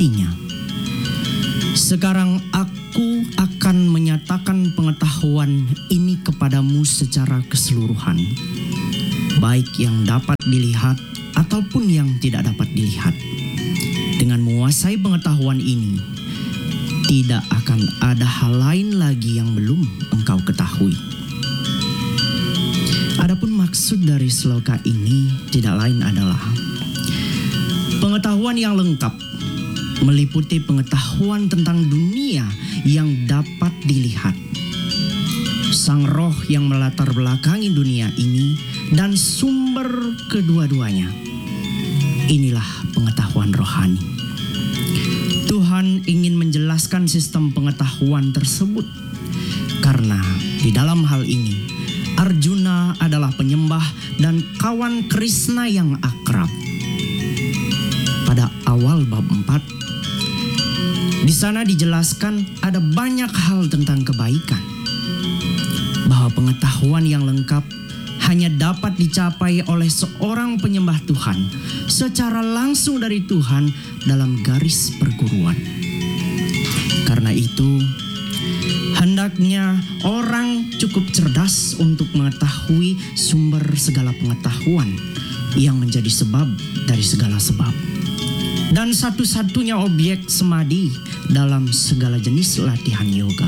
artinya, sekarang aku akan menyatakan pengetahuan ini kepadamu secara keseluruhan, baik yang dapat dilihat ataupun yang tidak dapat dilihat. Dengan menguasai pengetahuan ini, tidak akan ada hal lain lagi yang belum engkau ketahui. Adapun maksud dari sloka ini tidak lain adalah pengetahuan yang lengkap, meliputi pengetahuan tentang dunia yang dapat dilihat, sang roh yang melatar belakangi dunia ini, dan sumber kedua-duanya. Inilah pengetahuan rohani. Tuhan ingin menjelaskan sistem pengetahuan tersebut karena di dalam hal ini Arjuna adalah penyembah dan kawan Krishna yang akrab. Pada awal bab 4, di sana dijelaskan ada banyak hal tentang kebaikan, bahwa pengetahuan yang lengkap hanya dapat dicapai oleh seorang penyembah Tuhan secara langsung dari Tuhan dalam garis perguruan. Karena itu, hendaknya orang cukup cerdas untuk mengetahui sumber segala pengetahuan yang menjadi sebab dari segala sebab, dan satu-satunya objek semadi dalam segala jenis latihan yoga.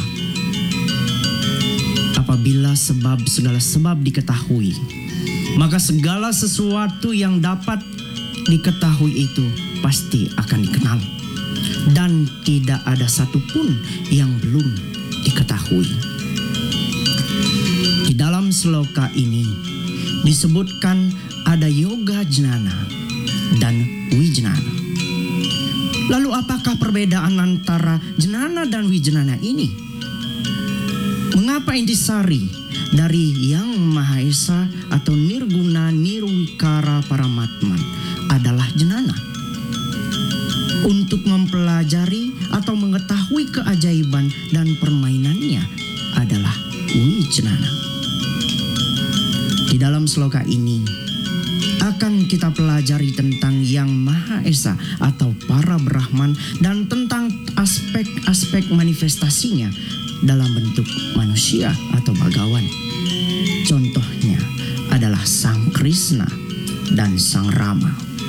Apabila segala sebab diketahui, maka segala sesuatu yang dapat diketahui itu pasti akan dikenal, dan tidak ada satupun yang belum diketahui. Di dalam sloka ini disebutkan ada yoga jnana dan wijnana. Lalu apakah perbedaan antara jnana dan wijnana ini? Mengapa intisari dari Yang Maha Esa atau Nirguna Nirwikara Paramatman adalah jnana? Untuk mempelajari atau mengetahui keajaiban dan permainannya adalah wijnana. Di dalam sloka ini akan kita pelajari tentang Yang Maha Esa atau para Brahman dan tentang aspek-aspek manifestasinya dalam bentuk manusia atau bagawan. Contohnya adalah Sang Krishna dan Sang Rama.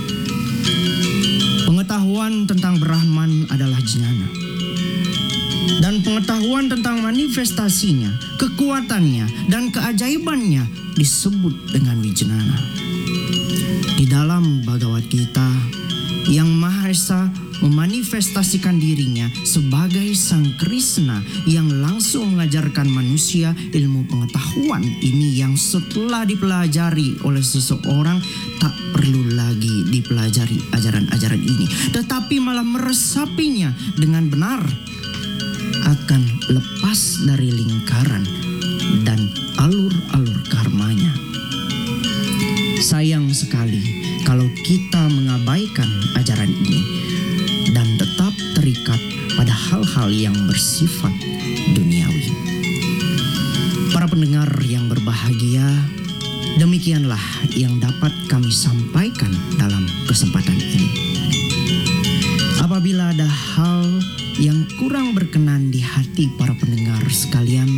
Pengetahuan tentang Brahman adalah jnana, dan pengetahuan tentang manifestasinya, kekuatannya, dan keajaibannya disebut dengan wijnana. Di dalam Bhagavad Gita, Yang Maha Esa memanifestasikan dirinya sebagai Sang Krishna yang langsung mengajarkan manusia ilmu pengetahuan ini, yang setelah dipelajari oleh seseorang tak perlu lagi dipelajari ajaran-ajaran ini, tetapi malah meresapinya dengan benar, akan lepas dari lingkaran dan alur-alur karmanya. Sayang sekali kalau kita mengabaikan ajaran ini dan tetap terikat pada hal-hal yang bersifat duniawi. Para pendengar yang berbahagia, demikianlah yang dapat kami sampaikan dalam kesempatan ini. Apabila ada hal yang kurang berkenan di hati para pendengar sekalian,